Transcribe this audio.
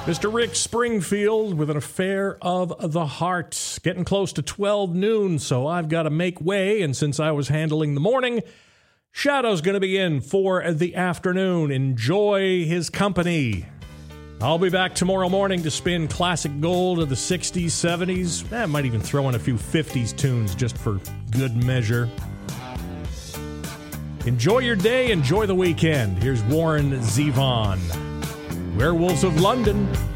Mr. Rick Springfield with an affair of the heart. Getting close to 12 noon, so I've got to make way. And since I was handling the morning, Shadow's going to be in for the afternoon. Enjoy his company. I'll be back tomorrow morning to spin classic gold of the 60s, 70s. I might even throw in a few 50s tunes just for good measure. Enjoy your day. Enjoy the weekend. Here's Warren Zevon. Werewolves of London.